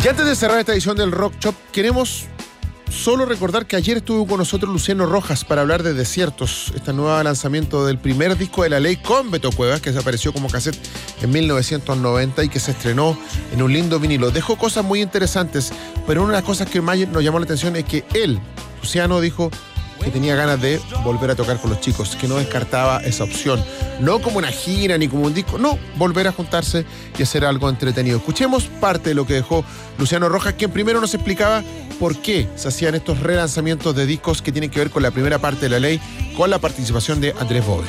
Y antes de cerrar esta edición del Rock Shop, queremos solo recordar que ayer estuvo con nosotros Luciano Rojas para hablar de Desiertos, este nuevo lanzamiento del primer disco de La Ley con Beto Cuevas, que apareció como cassette en 1990 y que se estrenó en un lindo vinilo. Dejó cosas muy interesantes, pero una de las cosas que más nos llamó la atención es que él, Luciano, dijo que tenía ganas de volver a tocar con los chicos, que no descartaba esa opción. No como una gira ni como un disco, no, volver a juntarse y hacer algo entretenido. Escuchemos parte de lo que dejó Luciano Rojas, quien primero nos explicaba por qué se hacían estos relanzamientos de discos que tienen que ver con la primera parte de La Ley, con la participación de Andrés Bove.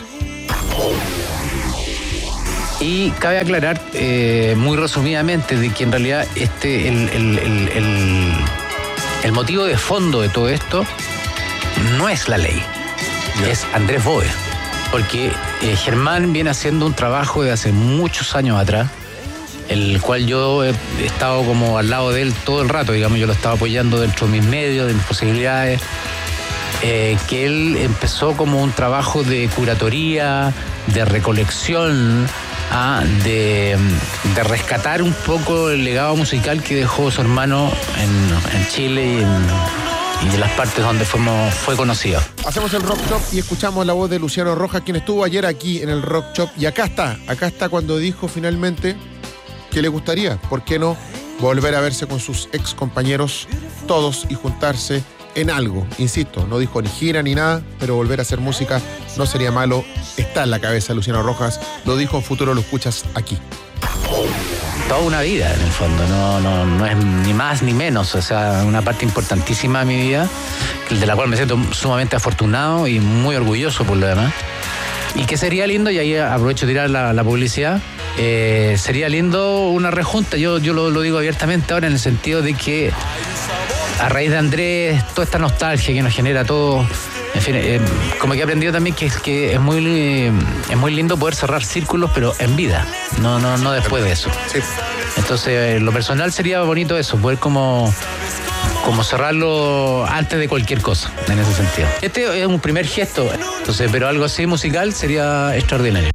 Y cabe aclarar muy resumidamente de que en realidad el motivo de fondo de todo esto no es La Ley, es Andrés Bove, porque Germán viene haciendo un trabajo de hace muchos años atrás, el cual yo he estado como al lado de él todo el rato, digamos, yo lo estaba apoyando dentro de mis medios, de mis posibilidades, que él empezó como un trabajo de curatoría, de recolección, de rescatar un poco el legado musical que dejó su hermano en Chile y en las partes donde fue conocido. Hacemos el Rock Shop y escuchamos la voz de Luciano Rojas, quien estuvo ayer aquí en el Rock Shop. Y acá está cuando dijo finalmente que le gustaría, ¿por qué no?, volver a verse con sus ex compañeros todos y juntarse en algo. Insisto, no dijo ni gira ni nada, pero volver a hacer música no sería malo. Está en la cabeza de Luciano Rojas, lo dijo en Futuro, lo escuchas aquí. Toda una vida, en el fondo, no es ni más ni menos, o sea, una parte importantísima de mi vida, de la cual me siento sumamente afortunado y muy orgulloso por lo demás. Y que sería lindo, y ahí aprovecho de tirar la publicidad, sería lindo una rejunta, yo lo digo abiertamente ahora, en el sentido de que a raíz de Andrés, toda esta nostalgia que nos genera todo, en fin, como que he aprendido también que es muy lindo poder cerrar círculos, pero en vida, no después de eso. Sí. Entonces, lo personal sería bonito eso, poder como cerrarlo antes de cualquier cosa, en ese sentido. Este es un primer gesto, entonces, pero algo así musical sería extraordinario.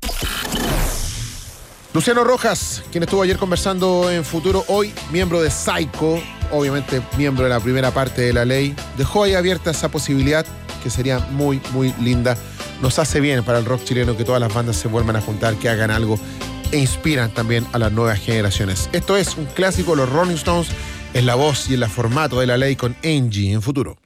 Luciano Rojas, quien estuvo ayer conversando en Futuro, hoy miembro de Psycho, obviamente miembro de la primera parte de La Ley, dejó ahí abierta esa posibilidad que sería muy, muy linda. Nos hace bien para el rock chileno que todas las bandas se vuelvan a juntar, que hagan algo e inspiran también a las nuevas generaciones. Esto es un clásico, los Rolling Stones, en la voz y en el formato de La Ley con Angie en Futuro.